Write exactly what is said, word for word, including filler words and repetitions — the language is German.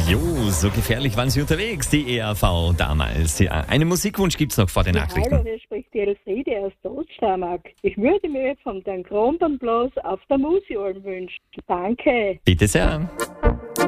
Jo, so gefährlich waren sie unterwegs, die E R V damals. Ja, einen Musikwunsch gibt's noch vor den Ja, Nachrichten. hallo, hier spricht die Elfriede aus der Oststeiermark. Ich würde mir von den Kronbahnblas auf der Museum wünschen. Danke. Bitte sehr.